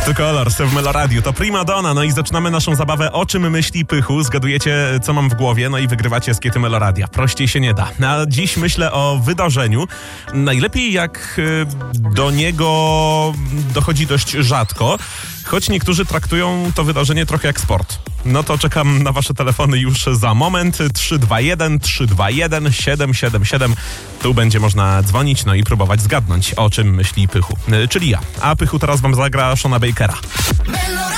The Colors w Meloradiu. To Prima Donna, no i zaczynamy naszą zabawę O czym myśli Pychu. Zgadujecie, co mam w głowie, no i wygrywacie skiety Meloradia. Prościej się nie da. A dziś myślę o wydarzeniu. Najlepiej jak do niego dochodzi dość rzadko, choć niektórzy traktują to wydarzenie trochę jak sport. No to czekam na wasze telefony już za moment. 321 321 777. Tu będzie można dzwonić, no i próbować zgadnąć, o czym myśli Pychu. Czyli ja. A Pychu teraz wam zagra Shona Bakera.